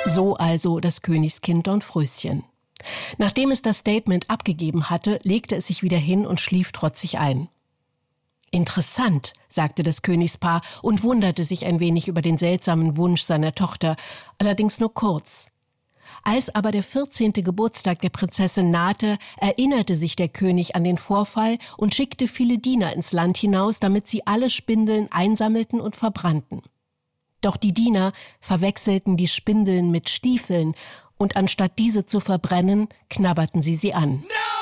So also das Königskind Dornfröschen. Nachdem es das Statement abgegeben hatte, legte es sich wieder hin und schlief trotzig ein. »Interessant«, sagte das Königspaar und wunderte sich ein wenig über den seltsamen Wunsch seiner Tochter, allerdings nur kurz. Als aber der 14. Geburtstag der Prinzessin nahte, erinnerte sich der König an den Vorfall und schickte viele Diener ins Land hinaus, damit sie alle Spindeln einsammelten und verbrannten. Doch die Diener verwechselten die Spindeln mit Stiefeln und anstatt diese zu verbrennen, knabberten sie an. No!